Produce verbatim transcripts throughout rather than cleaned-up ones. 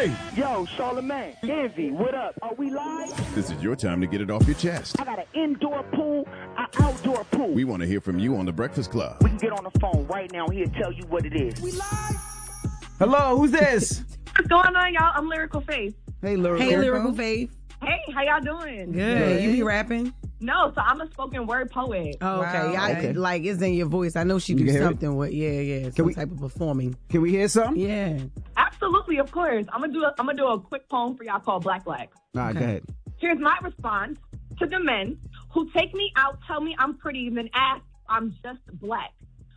Hey! Yo, Charlamagne, Envy, what up? Are we live? This is your time to get it off your chest. I got an indoor pool, an outdoor pool. We want to hear from you on The Breakfast Club. We can get on the phone right now. He'll tell you what it is. We live? Hello, who's this? What's going on, y'all? I'm Lyrical Faith. Hey, Lyrical. Hey, Lyrical Faith. Hey, how y'all doing? Good. Good. You be rapping? No, so I'm a spoken word poet. Oh, okay. Wow, I, okay. Like, it's in your voice. I know she You do can hear it? something with, yeah, yeah, some we- type of performing. Can we hear something? Yeah. Absolutely, of course. I'm gonna do a, I'm gonna do a quick poem for y'all called Black Black. All right, Okay. go ahead. Here's my response to the men who take me out, tell me I'm pretty, then ask I'm just black.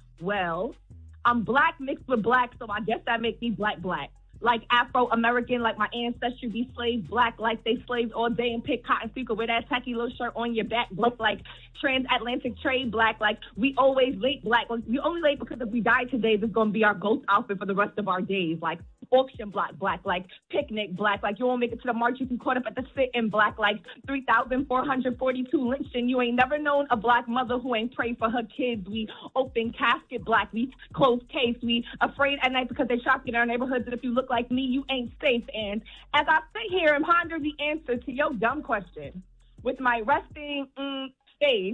Well, I'm black mixed with black, so I guess that makes me black black. Like Afro-American, like my ancestry be slaves, black like they slaves all day and pick cotton so you could wear that tacky little shirt on your back, black like transatlantic trade, black like we always late, black. Like, we only late because if we die today, this is going to be our ghost outfit for the rest of our days. Like auction block, black, like picnic, black, like you won't make it to the march, you can caught up at the sit-in, black, like three thousand four hundred forty-two lynching. You ain't never known a black mother who ain't pray for her kids. We open casket, black, we close case, we afraid at night because they shop in our neighborhoods, and if you look like me, you ain't safe. And as I sit here and ponder the answer to your dumb question, with my resting mm, face,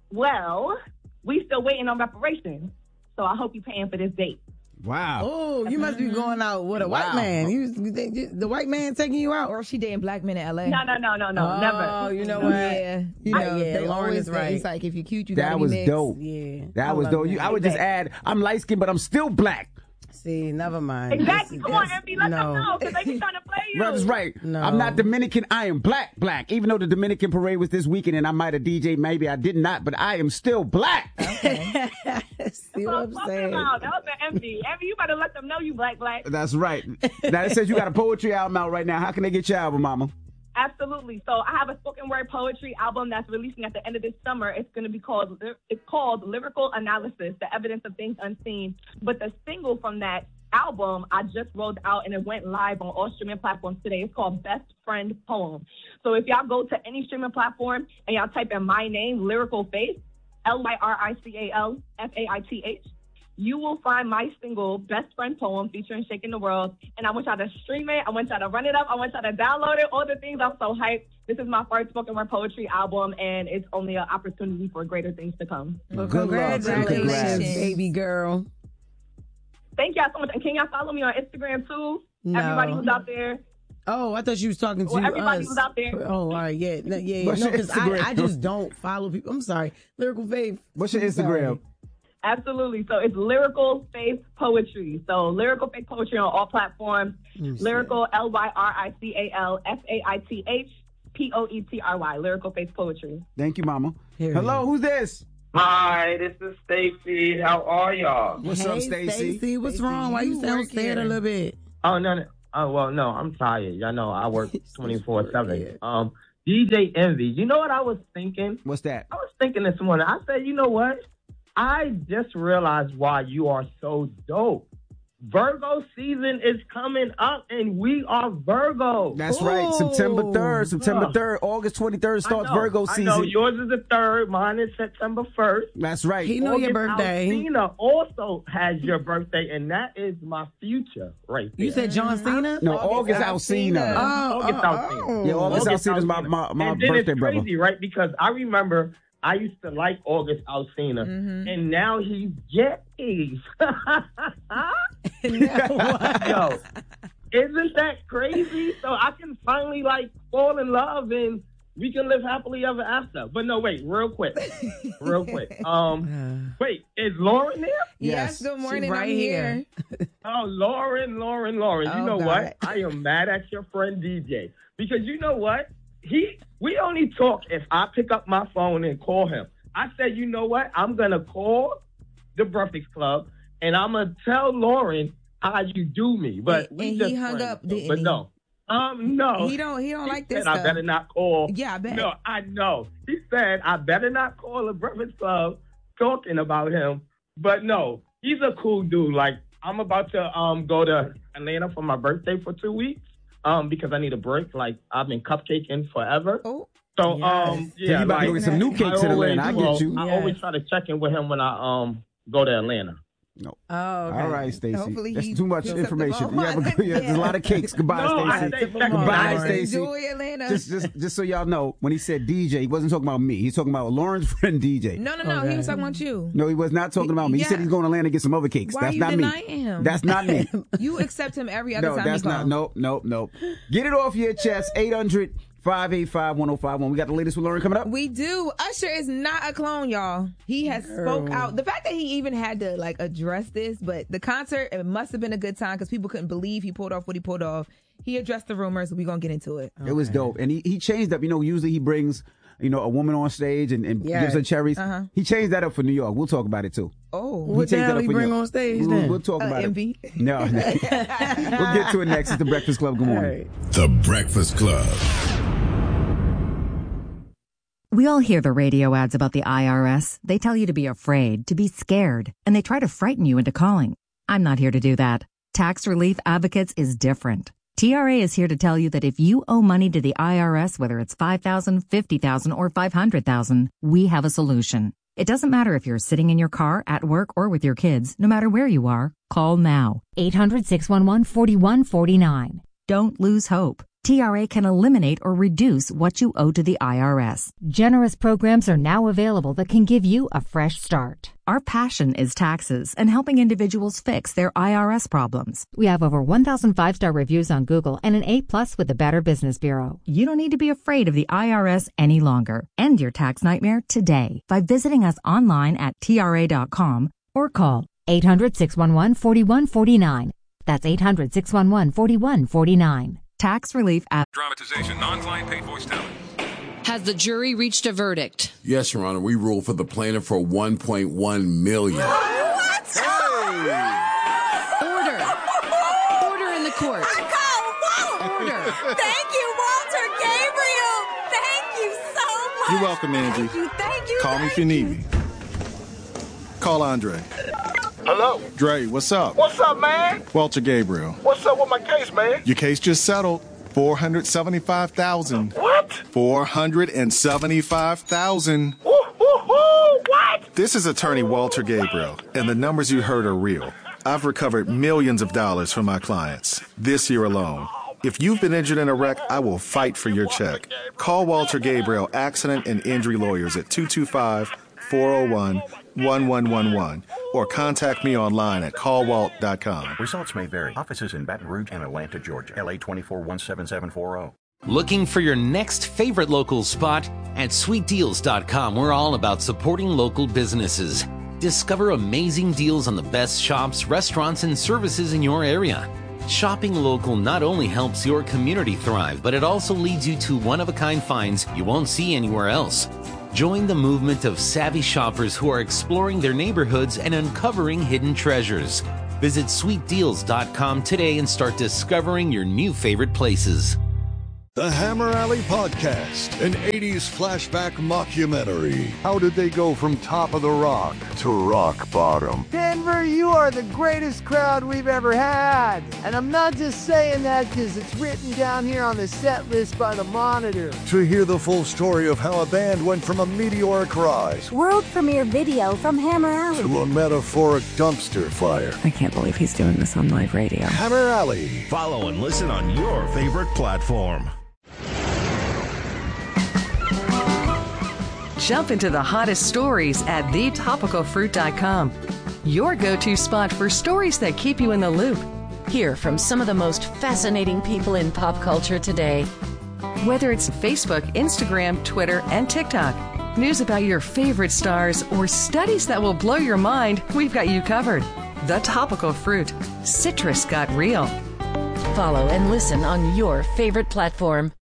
well, we still waiting on reparations. So I hope you paying for this date. Wow. Oh, you must be going out with a white Wow. man. You, you think the white man taking you out? Or she dating black men in L A. No, no, no, no, no, Oh, never. you know what? Yeah, You know, yeah. they Lauren always is right. right. It's like if you cute, you gotta That be was mixed. dope. Yeah. That I was love dope. that. You, I would just add, I'm light skinned, but I'm still black. See, never mind. Exactly. That's- Come on, that's- Envy, let no. them know, because they be trying to play you. Brother's right. No. I'm not Dominican. I am black, black. Even though the Dominican parade was this weekend and I might have D J, maybe I did not, but I am still black. See That's what what I'm I'm talking saying? about. That was an Envy. Envy, you better let them know you black, black. That's right. Now it says you got a poetry album out right now. How can they get your album, mama? Absolutely. So I have a spoken word poetry album that's releasing at the end of this summer. It's going to be called, it's called Lyrical Analysis, The Evidence of Things Unseen. But the single from that album I just rolled out and it went live on all streaming platforms today. It's called Best Friend Poem. So if y'all go to any streaming platform and y'all type in my name, Lyrical Faith, L Y R I C A L F A I T H, you will find my single, Best Friend Poem, featuring Shaking the World. And I want y'all to stream it. I want y'all to run it up. I want y'all to download it. All the things. I'm so hyped. This is my first spoken word poetry album, and it's only an opportunity for greater things to come. Well, Good luck. congratulations, Congrats. baby girl. Thank y'all so much. And can y'all follow me on Instagram, too? No. Everybody who's out there. Oh, I thought you was talking to Well, everybody us. who's out there. Oh, all right, yeah, no, yeah, yeah. What's No, your because Instagram? I, I just don't follow people. I'm sorry, Lyrical Faith. What's your I'm sorry. Instagram? Absolutely. So it's Lyrical Faith Poetry. So Lyrical Faith Poetry on all platforms. Yes, Lyrical, L Y R I C A L F A I T H P O E T R Y. Lyrical Faith Poetry. Thank you, mama. Here Hello, it is. who's this? Hi, this is Stacy. How are y'all? What's hey, up, Stacy? Stacy, what's Stacey, wrong? Why you you sound work sad here. a little bit? Oh no, no. Oh well, no. I'm tired. Y'all know I work twenty-four Yeah. seven. Um, D J Envy. You know what I was thinking? What's that? I was thinking this morning. I said, you know what? I just realized why you are so dope. Virgo season is coming up, and we are Virgo. That's right. September third. September Ugh. third. August twenty-third starts I know, Virgo season. I know yours is the third. Mine is September first. That's right. He know your birthday. Alcina also has your birthday, and that is my future right there. You said John Cena? No, August Alcina. Oh, August oh, Alsina. oh. Yeah, August August Alcina's my, Alsina. my, my and then birthday it's brother. crazy, right? Because I remember I used to like August Alsina, Mm-hmm. and now he's gay. Now what? Yo, isn't that crazy? So I can finally like fall in love and we can live happily ever after. But no, wait, real quick, real quick. Um, wait, is Lauren there? Yes, good morning. She right I'm here. Oh, Lauren, Lauren, Lauren. You Oh, know God. what? I am mad at your friend D J because you know what? He we only talk if I pick up my phone and call him. I said, you know what? I'm gonna call the Breakfast Club and I'm gonna tell Lauren how you do me. But And- we and just he hung friends, up, though. didn't But he? no, um, no. He don't. He don't He like this said I stuff. better not call. Yeah, I bet. No, I know. He said I better not call the Breakfast Club talking about him. But no, he's a cool dude. Like I'm about to um go to Atlanta for my birthday for two weeks. Um, because I need a break. Like I've been cupcaking forever. Oh, So Yes. um, So you yeah, about to like, go get some new cakes in always- Atlanta. I well, get you. I Yes. always try to check in with him when I um go to Atlanta. No. Oh, okay. All right, Stacey. Hopefully That's he too much took the information. wrong You have a, one. yeah, there's a lot of cakes. Goodbye, No, I Stacey. think that- Goodbye, All right. Stacey. Enjoy Atlanta. Just, just, just so y'all know, when he said D J, he wasn't talking about me. He's talking about Lauren's friend D J. no, no, no. Okay. He was talking about you. No, he was not talking about me. He Yeah. said he's going to Atlanta to get some other cakes. Why That's are you not me. denying him? That's not me. You accept him every other No, time that's he not. calls. Nope, nope, nope. Get it off your chest. eight hundred, five eight five, one oh five one. We got the latest with Lauren coming up. We do. Usher is not a clone, y'all. He has spoke out. The fact that he even had to like address this, but the concert, it must have been a good time because people couldn't believe he pulled off what he pulled off. He addressed the rumors. We're going to get into it. It was dope. And he, he changed up. You know, usually he brings, you know, a woman on stage and, and Yeah. gives her cherries. Uh-huh. He changed that up for New York. We'll talk about it too. Oh. What the changed that hell up he for bring New York. on stage We'll, then? we'll talk Uh, about envy. it. No, no. We'll get to it next. It's the Breakfast Club. Good All morning. right. The Breakfast Club. We all hear the radio ads about the I R S. They tell you to be afraid, to be scared, and they try to frighten you into calling. I'm not here to do that. Tax Relief Advocates is different. T R A is here to tell you that if you owe money to the I R S, whether it's five thousand dollars, fifty thousand dollars, or five hundred thousand dollars, we have a solution. It doesn't matter if you're sitting in your car, at work, or with your kids. No matter where you are, call now. eight hundred, six one one, four one four nine. Don't lose hope. T R A can eliminate or reduce what you owe to the I R S. Generous programs are now available that can give you a fresh start. Our passion is taxes and helping individuals fix their I R S problems. We have over one thousand five-star reviews on Google and an A plus with the Better Business Bureau. You don't need to be afraid of the I R S any longer. End your tax nightmare today by visiting us online at T R A dot com or call eight hundred, six one one, four one four nine. That's eight hundred, six one one, four one four nine. Tax Relief at Dramatization, non-client paid voice talent. Has the jury reached a verdict? Yes, Your Honor. We ruled for the plaintiff for one point one million dollars. What? Hey! Order. Order in the court. Order. Thank you, Walter Gabriel. Thank you so much. You're welcome, Angie. Thank you. Thank you. Call me if you need me. Call Andre. Hello? Dre, what's up? What's up, man? Walter Gabriel. What's up with my case, man? Your case just settled. four hundred seventy-five thousand dollars. What? four hundred seventy-five thousand dollars. Woo, woo, woo, what? This is attorney Walter Gabriel, and the numbers you heard are real. I've recovered millions of dollars from my clients this year alone. If you've been injured in a wreck, I will fight for your check. Call Walter Gabriel Accident and Injury Lawyers at two two five, four oh one, one one one one or contact me online at call walt dot com. Results may vary. Offices in Baton Rouge and Atlanta, Georgia. L A twenty-four one seven seven four zero. Looking for your next favorite local spot? At sweet deals dot com, we're all about supporting local businesses. Discover amazing deals on the best shops, restaurants, and services in your area. Shopping local not only helps your community thrive, but it also leads you to one-of-a-kind finds you won't see anywhere else. Join the movement of savvy shoppers who are exploring their neighborhoods and uncovering hidden treasures. Visit sweet deals dot com today and start discovering your new favorite places. The Hammer Alley Podcast, an eighties flashback mockumentary. How did they go from top of the rock to rock bottom? Denver, you are the greatest crowd we've ever had. And I'm not just saying that because it's written down here on the set list by the Monitor. To hear the full story of how a band went from a meteoric rise World premiere video from Hammer Alley to a metaphoric dumpster fire. I can't believe he's doing this on live radio. Hammer Alley. Follow and listen on your favorite platform. Jump into the hottest stories at the topical fruit dot com. Your go-to spot for stories that keep you in the loop. Hear from some of the most fascinating people in pop culture today. Whether it's Facebook, Instagram, Twitter, and TikTok, news about your favorite stars, or studies that will blow your mind, we've got you covered. The Topical Fruit. Citrus got real. Follow and listen on your favorite platform.